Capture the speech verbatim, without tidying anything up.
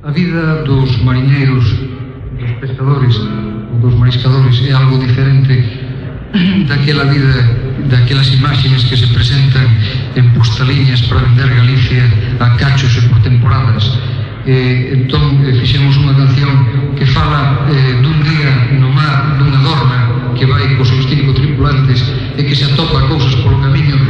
A vida dos mariñeiros, dos pescadores ou dos mariscadores é algo diferente daquela vida, daquelas imaxes que se presentan en postaliñas para vender Galicia a cachos e por temporadas. Eh, entón eh, fixemos unha canción que fala eh, dun día no mar dunha dorna que vai cos seus cinco tripulantes e que se atopa cousas polo camiño